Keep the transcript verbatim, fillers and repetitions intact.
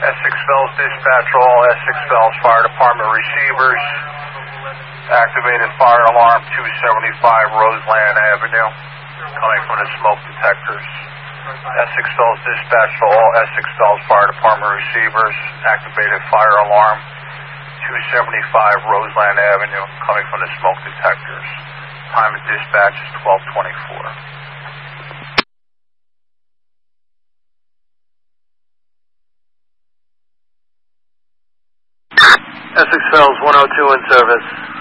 Essex Fells dispatch, all Essex Fells Fire Department receivers. Activated fire alarm two seventy-five Roseland Avenue, coming from the smoke detectors. Essex Fells dispatch to all Essex Fells Fire Department receivers. Activated fire alarm two seventy-five Roseland Avenue, coming from the smoke detectors. Time of dispatch is twelve twenty-four. Essex Fells one oh two in service.